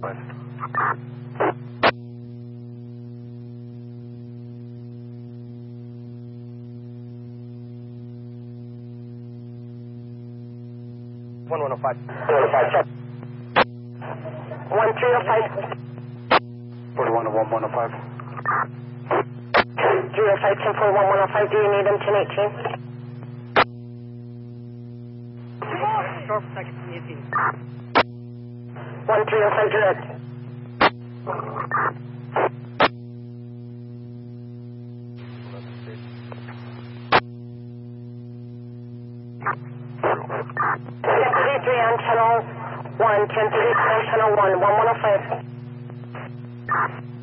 One 105. 105, 1305. 41 to 1105. 305, 1041, 105. Do you need him 1018? Short second 18. 1305 direct. Three on channel 1, 1033 on channel 1, 1105.